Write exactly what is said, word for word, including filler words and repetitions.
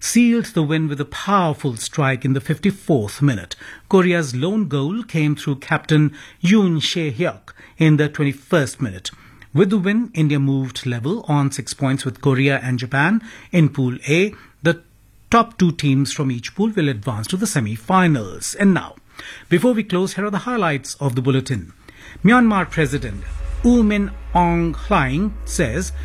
sealed the win with a powerful strike in the fifty-fourth minute. Korea's lone goal came through captain Yoon Se-hyuk in the twenty-first minute. With the win, India moved level on six points with Korea and Japan in Pool A. The top two teams from each pool will advance to the semi-finals. And now, before we close, here are the highlights of the bulletin. Myanmar President U Min Aung Hlaing says